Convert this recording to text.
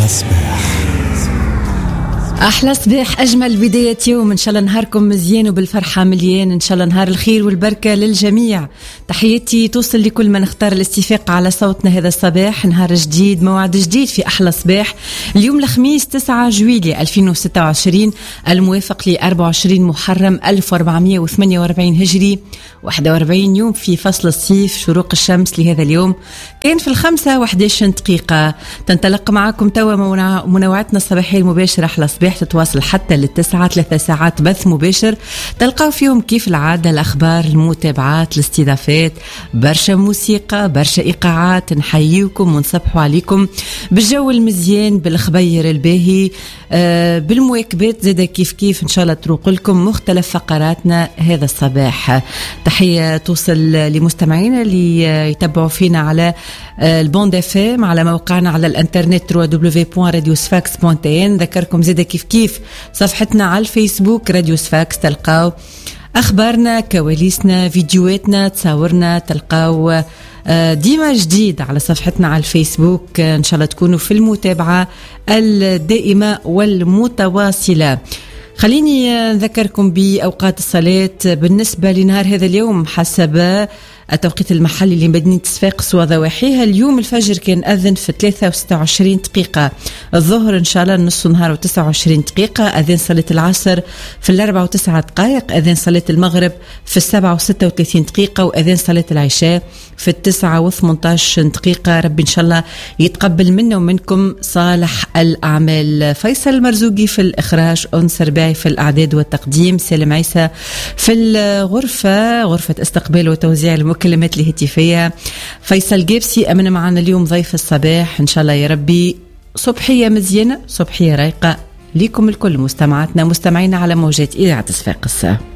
أحلى صباح. أحلى صباح، أجمل بداية يوم، إن شاء الله نهاركم مزيان وبالفرحة مليان، إن شاء الله نهار الخير والبركة للجميع. تحياتي توصل لكل من اختار الاستفاق على صوتنا هذا الصباح. نهار جديد، موعد جديد في أحلى صباح. اليوم الخميس 9 جويلية 2026 الموافق ل 24 محرم 1448 هجري، 41 يوم في فصل الصيف. شروق الشمس لهذا اليوم كان في 5:11 دقيقة. تنطلق معكم توا منوعتنا الصباحية المباشرة أحلى صباح، تتواصل حتى للتسعة، 3 ساعات بث مباشر تلقاو فيهم كيف العادة الأخبار، المتابعات، الاستضافات، برشا موسيقى، برشا إيقاعات. نحييكم ونصبحوا عليكم بالجو المزيان، بالخبير الباهي، بالمواكبات زادا كيف إن شاء الله تروق لكم مختلف فقراتنا هذا الصباح. تحية توصل لمستمعينا اللي يتابعوا فينا على البوند FM، على موقعنا على الانترنت www.radiosfax.n. ذكركم زادا كيف صفحتنا على الفيسبوك راديو سفاكس، تلقاو أخبارنا، كواليسنا، فيديوهاتنا، تصاورنا، تلقاو ديما جديد على صفحتنا على الفيسبوك. إن شاء الله تكونوا في المتابعة الدائمة والمتواصلة. خليني نذكركم بأوقات الصلاة بالنسبة لنهار هذا اليوم حسب التوقيت المحلي لمدينة صفاقس وضواحيها. اليوم الفجر كان أذن في 23 دقيقة، الظهر إن شاء الله نص نهار و29 دقيقة، أذن صلاة العصر في 4 و9 دقائق، أذن صلاة المغرب في 7 و36 دقيقة، وأذن صلاة العشاء في 9 و18 دقيقة. ربي إن شاء الله يتقبل منا ومنكم صالح الأعمال. فيصل المرزوقي في الإخراج، أنس رباعي في الأعداد والتقديم، سالم عيسى في الغرفة، غرفة استقبال وتوزيع المكالمات الهاتفية، فيصل جيبسي أمن معنا اليوم ضيف الصباح. إن شاء الله يا ربي صبحية مزيانة، صبحية رايقة ليكم الكل، مستمعينا على موجات إذاعة صفاقس.